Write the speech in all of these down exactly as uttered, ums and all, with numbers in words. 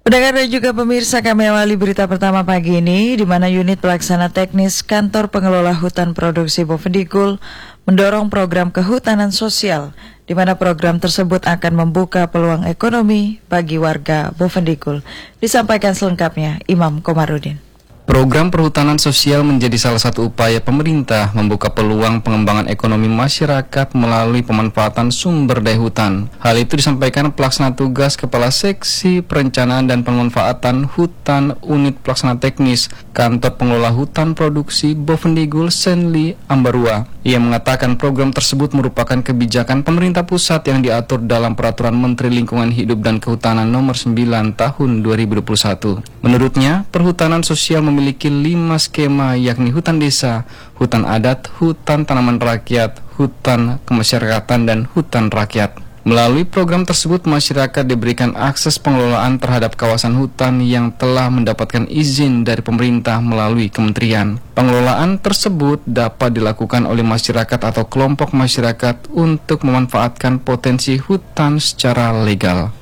Pendengar dan juga pemirsa, kami awali berita pertama pagi ini, di mana unit pelaksana teknis kantor pengelola hutan produksi Bovendigul mendorong program kehutanan sosial, di mana program tersebut akan membuka peluang ekonomi bagi warga Bovendigul. Disampaikan selengkapnya Imam Komarudin. Program perhutanan sosial menjadi salah satu upaya pemerintah membuka peluang pengembangan ekonomi masyarakat melalui pemanfaatan sumber daya hutan. Hal itu disampaikan pelaksana tugas Kepala Seksi Perencanaan dan Pemanfaatan Hutan Unit Pelaksana Teknis Kantor Pengelola Hutan Produksi Bovendigul Senli Ambarua. Ia mengatakan program tersebut merupakan kebijakan pemerintah pusat yang diatur dalam Peraturan Menteri Lingkungan Hidup dan Kehutanan Nomor sembilan Tahun dua ribu dua puluh satu. Menurutnya, perhutanan sosial memiliki memiliki lima skema, yakni hutan desa, hutan adat, hutan tanaman rakyat, hutan kemasyarakatan, dan hutan rakyat. Melalui program tersebut, masyarakat diberikan akses pengelolaan terhadap kawasan hutan yang telah mendapatkan izin dari pemerintah melalui kementerian. Pengelolaan tersebut dapat dilakukan oleh masyarakat atau kelompok masyarakat untuk memanfaatkan potensi hutan secara legal.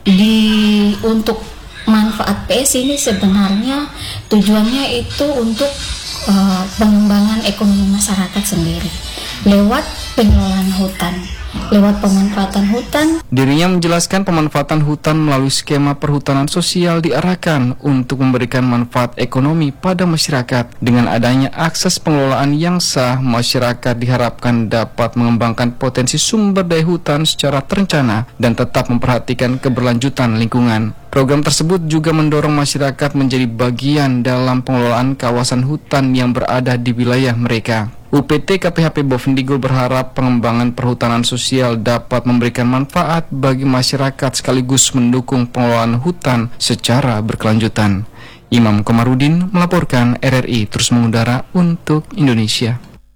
Di untuk manfaat P S ini sebenarnya tujuannya itu untuk uh, pengembangan ekonomi masyarakat sendiri lewat pengelolaan hutan, lewat pemanfaatan hutan. Dirinya menjelaskan pemanfaatan hutan melalui skema perhutanan sosial diarahkan untuk memberikan manfaat ekonomi pada masyarakat. Dengan adanya akses pengelolaan yang sah, masyarakat diharapkan dapat mengembangkan potensi sumber daya hutan secara terencana dan tetap memperhatikan keberlanjutan lingkungan. Program tersebut juga mendorong masyarakat menjadi bagian dalam pengelolaan kawasan hutan yang berada di wilayah mereka. U P T K P H P Bovendigul berharap pengembangan perhutanan sosial dapat memberikan manfaat bagi masyarakat sekaligus mendukung pengelolaan hutan secara berkelanjutan. Imam Komarudin melaporkan, R R I terus mengudara untuk Indonesia.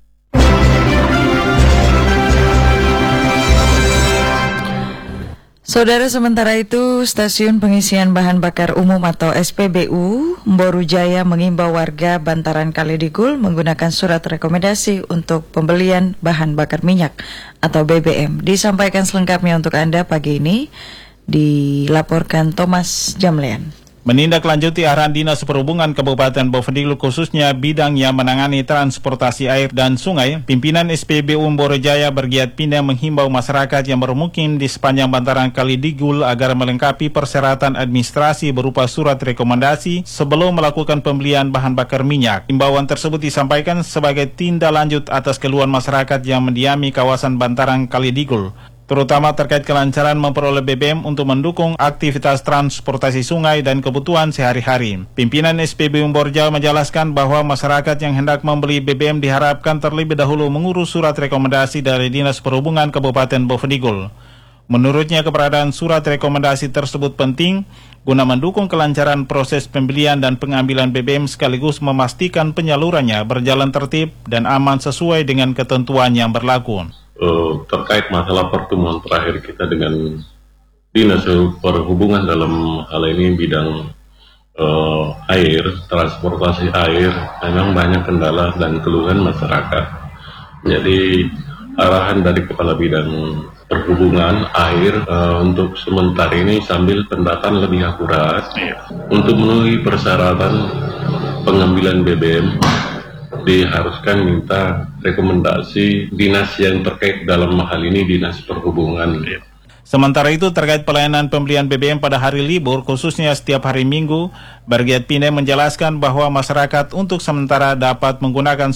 Saudara, sementara itu, Stasiun Pengisian Bahan Bakar Umum atau S P B U Mboru Jaya mengimbau warga bantaran Kalidigul menggunakan surat rekomendasi untuk pembelian bahan bakar minyak atau B B M. Disampaikan selengkapnya untuk Anda pagi ini, dilaporkan Thomas Jamlean. Menindaklanjuti arahan Dinas Perhubungan Kabupaten Bovendigul khususnya bidang yang menangani transportasi air dan sungai, pimpinan S P B U Mboru Jaya bergiat pindah menghimbau masyarakat yang bermukim di sepanjang bantaran Kalidigul agar melengkapi persyaratan administrasi berupa surat rekomendasi sebelum melakukan pembelian bahan bakar minyak. Himbauan tersebut disampaikan sebagai tindak lanjut atas keluhan masyarakat yang mendiami kawasan bantaran Kalidigul, terutama terkait kelancaran memperoleh B B M untuk mendukung aktivitas transportasi sungai dan kebutuhan sehari-hari. Pimpinan S P B U Mboru Jaya menjelaskan bahwa masyarakat yang hendak membeli B B M diharapkan terlebih dahulu mengurus surat rekomendasi dari Dinas Perhubungan Kabupaten Bovendigul. Menurutnya, keberadaan surat rekomendasi tersebut penting guna mendukung kelancaran proses pembelian dan pengambilan B B M sekaligus memastikan penyalurannya berjalan tertib dan aman sesuai dengan ketentuan yang berlaku. Uh, terkait masalah pertemuan terakhir kita dengan Dinas Perhubungan dalam hal ini bidang uh, air, transportasi air, memang banyak kendala dan keluhan masyarakat. Jadi arahan dari Kepala Bidang Perhubungan air uh, untuk sementara ini sambil pendataan lebih akurat untuk memenuhi persyaratan pengambilan B B M, diharuskan minta rekomendasi dinas yang terkait dalam hal ini Dinas Perhubungan. Sementara itu, terkait pelayanan pembelian B B M pada hari libur, khususnya setiap hari Minggu, Bergiat Pindah menjelaskan bahwa masyarakat untuk sementara dapat menggunakan